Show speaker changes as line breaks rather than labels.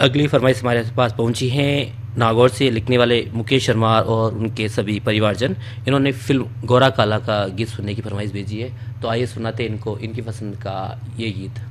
अगली फरमाइश हमारे पास पहुंची है नागौर से। लिखने वाले मुकेश शर्मा और उनके सभी परिवारजन, इन्होंने फिल्म गोरा काला का गीत सुनने की फरमाइश भेजी है। तो आइए सुनाते हैं इनको इनकी पसंद का ये गीत।